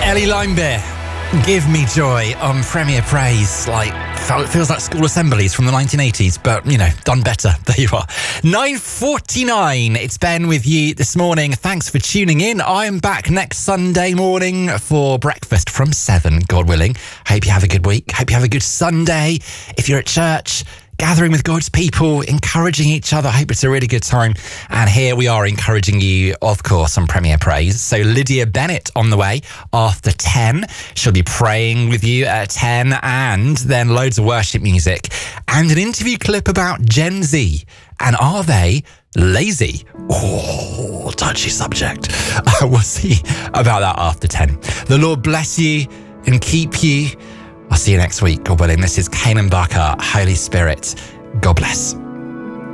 Ellie Limebeer, Give Me Joy on Premier Praise. It feels like school assemblies from the 1980s, but, done better. There you are. 9:49. It's Ben with you this morning. Thanks for tuning in. I'm back next Sunday morning for breakfast from 7, God willing. Hope you have a good week. Hope you have a good Sunday. If you're at church, gathering with God's people, encouraging each other. I hope it's a really good time. And here we are encouraging you, of course, on Premier Praise. So Lydia Bennett on the way after 10. She'll be praying with you at 10, and then loads of worship music and an interview clip about Gen Z. And are they lazy? Oh, touchy subject. We'll see about that after 10. The Lord bless you and keep you. I'll see you next week, God willing. This is Kanan Barker, Holy Spirit. God bless.